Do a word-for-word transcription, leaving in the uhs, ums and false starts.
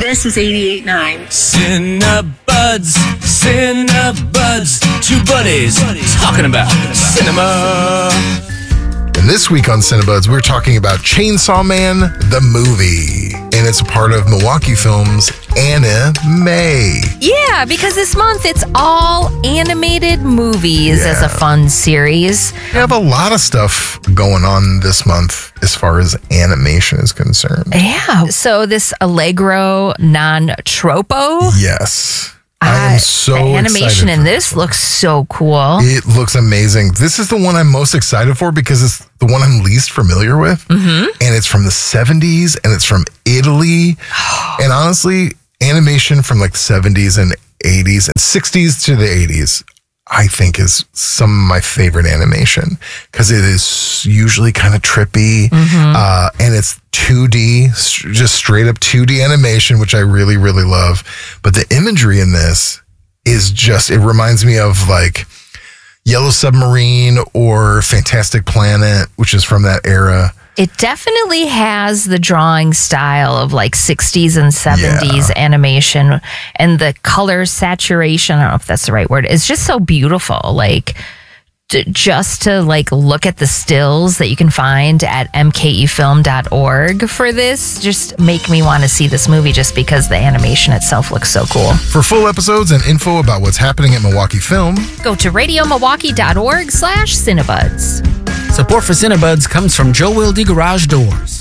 This is eighty-eight point nine. Cinebuds, Cinebuds, two buddies talking about cinema. And this week on Cinebuds, we're talking about Chainsaw Man, the movie. And it's a part of Milwaukee Films Anime. Yeah, because this month it's all animated movies Yeah. as a fun series. We have a lot of stuff going on this month as far as animation is concerned. Yeah. So this Allegro non-tropo. Yes. I am so the animation excited in for this looks so cool. It looks amazing. This is the one I'm most excited for because it's the one I'm least familiar with. Mm-hmm. And it's from the seventies and it's from Italy. And honestly, animation from like the seventies and eighties and sixties to the eighties, I think is some of my favorite animation because it is usually kind of trippy Mm-hmm. uh, and it's two D, just straight up two D animation, which I really, really love. But the imagery in this is just, it reminds me of like Yellow Submarine or Fantastic Planet, which is from that era. It definitely has the drawing style of like sixties and seventies Yeah. animation, and the color saturation, I don't know if that's the right word, it's just so beautiful. Like t- just to like look at the stills that you can find at m k e film dot org for this just make me want to see this movie just because the animation itself looks so cool. For full episodes and info about what's happening at Milwaukee Film, Go to radio milwaukee dot org slash cinebuds. Support for Cinebuds comes from Joe Wilde Garage Doors.